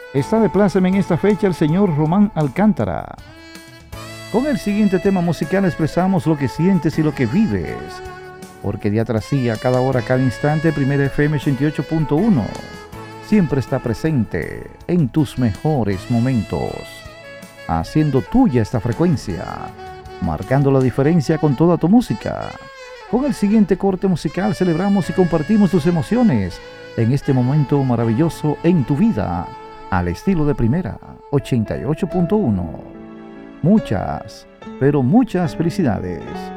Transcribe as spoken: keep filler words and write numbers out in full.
Está de pláceme en esta fecha el señor Román Alcántara. Con el siguiente tema musical expresamos lo que sientes y lo que vives, porque día tras día, cada hora, cada instante, Primera F M ochenta y ocho punto uno siempre está presente en tus mejores momentos, haciendo tuya esta frecuencia, marcando la diferencia con toda tu música. Con el siguiente corte musical celebramos y compartimos tus emociones en este momento maravilloso en tu vida, al estilo de Primera ochenta y ocho punto uno. Muchas, pero muchas felicidades.